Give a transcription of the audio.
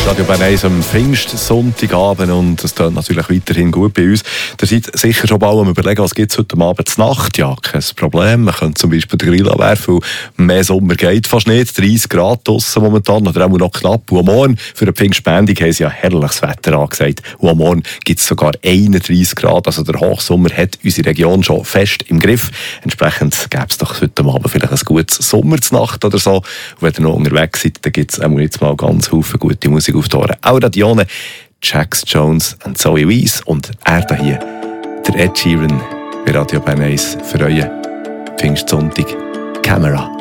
Radio Bern 1 am Pfingstsonntagabend und es tönt natürlich weiterhin gut bei uns. Ihr seid sicher schon bald am Überlegen, was gibt es heute Abend zur Nacht. Ja, kein Problem. Man könnte zum Beispiel den Grill anwerfen, weil mehr Sommer geht fast nicht. 30 Grad draussen momentan, oder auch noch knapp. Und am Morgen, für eine Pfingstbändigung, haben sie ja herrliches Wetter angesagt. Und am Morgen gibt es sogar 31 Grad. Also der Hochsommer hat unsere Region schon fest im Griff. Entsprechend gäbe es doch heute Abend vielleicht ein gutes Sommerznacht oder so. Und wenn ihr noch unterwegs seid, dann gibt es jetzt mal ganz viele gute Musik auf die Ohren. Auch Radione, Jax Jones und Zoe Weiss und er hier, der Ed Sheeran bei Radio Bern 1 für euren Pfingstsonntag. Camera.